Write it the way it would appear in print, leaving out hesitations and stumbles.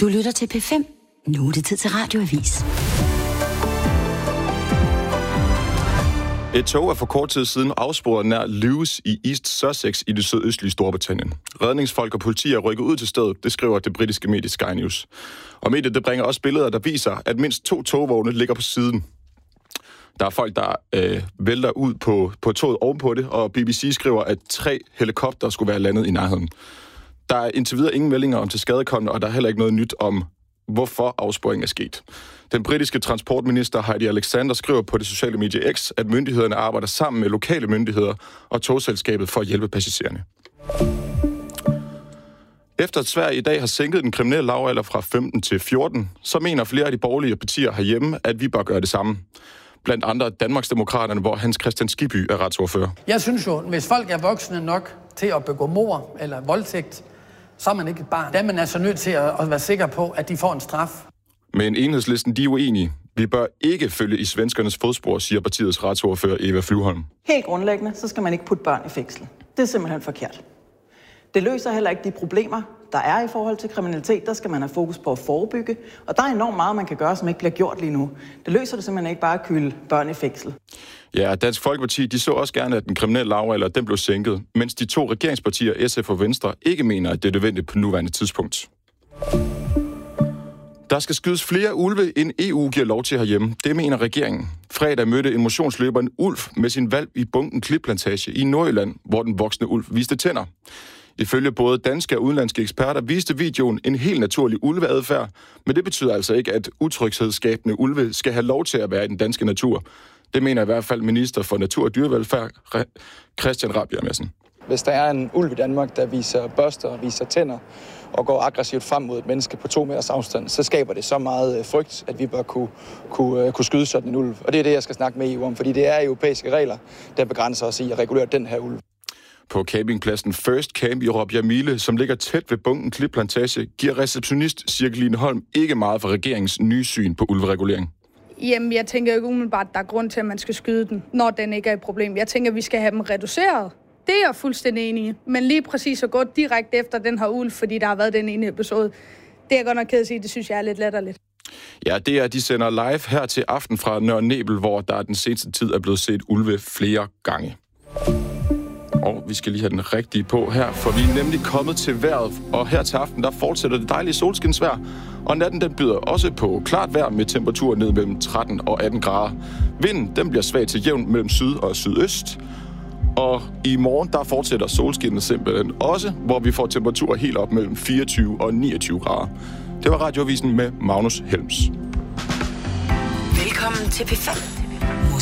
lytter til P5. Nu er det tid til Radioavis. Et tog er for kort tid siden afsporet nær Lewes i East Sussex i det sydøstlige Storbritannien. Redningsfolk og politi er rykket ud til stedet, det skriver det britiske medie Sky News. Og mediet det bringer også billeder, der viser, at mindst 2 togvogne ligger på siden. Der er folk, der vælter ud på toget ovenpå det, og BBC skriver, at 3 helikopter skulle være landet i nærheden. Der er indtil videre ingen meldinger om tilskadekomne, og der er heller ikke noget nyt om, hvorfor afsporingen er sket. Den britiske transportminister Heidi Alexander skriver på det sociale medie X, at myndighederne arbejder sammen med lokale myndigheder og togselskabet for at hjælpe passagererne. Efter at Sverige i dag har sænket den kriminelle lavalder fra 15 til 14, så mener flere af de borgerlige partier herhjemme, at vi bør gøre det samme. Blandt andre Danmarksdemokraterne, hvor Hans Kristian Skibby er retsordfører. Jeg synes jo, hvis folk er voksne nok til at begå mord eller voldtægt, så er man ikke et barn. Der er man altså nødt til at være sikker på, at de får en straf. Men Enhedslisten, de er uenige. Vi bør ikke følge i svenskernes fodspor, siger partiets retsordfører Eva Flyvholm. Helt grundlæggende, så skal man ikke putte børn i fængsel. Det er simpelthen forkert. Det løser heller ikke de problemer, der er i forhold til kriminalitet. Der skal man have fokus på at forebygge. Og der er enormt meget, man kan gøre, som ikke bliver gjort lige nu. Det løser det simpelthen ikke bare at kylde børn i fængsel. Ja, Dansk Folkeparti, de så også gerne, at den kriminelle lavalder, den blev sænket, mens de 2 regeringspartier, SF og Venstre, ikke mener, at det er nødvendigt på nuværende tidspunkt. Der skal skydes flere ulve, end EU giver lov til herhjemme. Det mener regeringen. Fredag mødte en motionsløber en ulv med sin hvalp i Bunken Klipplantage i Nordjylland, hvor den voksne ulv viste tænder. Ifølge både danske og udenlandske eksperter viste videoen en helt naturlig ulveadfærd, men det betyder altså ikke, at utryghedsskabende ulve skal have lov til at være i den danske natur. Det mener i hvert fald minister for natur og dyrevelfærd, Christian Rabjerg Madsen. Hvis der er en ulv i Danmark, der viser børster og viser tænder og går aggressivt frem mod et menneske på 2 meters afstand, så skaber det så meget frygt, at vi bør kunne skyde sådan en ulv. Og det er det, jeg skal snakke med EU om, fordi det er europæiske regler, der begrænser os i at regulere den her ulv. På campingpladsen First Camp i Råbjerg-Mile, som ligger tæt ved Bunken Klipplantage, giver receptionist Cirkeline Holm ikke meget for regeringens nye syn på ulveregulering. Jamen, jeg tænker ikke umiddelbart, at der er grund til, at man skal skyde den, når den ikke er et problem. Jeg tænker, at vi skal have dem reduceret. Det er jeg fuldstændig enig i. Men lige præcis at gå direkte efter den her ulv, fordi der har været den ene episode, det er jeg godt nok ked at sige, det synes jeg er lidt latterligt. Ja, det er, de sender live her til aften fra Nørre Nebel, hvor der den seneste tid er blevet set ulve flere gange. Og vi skal lige have den rigtige på her, for vi er nemlig kommet til vejret, og her til aften, der fortsætter det dejlige solskinsvejr, og natten den byder også på klart vejr med temperaturer ned mellem 13 og 18 grader. Vinden, den bliver svag til jævn mellem syd og sydøst, og i morgen, der fortsætter solskinnet simpelthen også, hvor vi får temperaturer helt op mellem 24 og 29 grader. Det var Radioavisen med Magnus Helms. Velkommen til P5.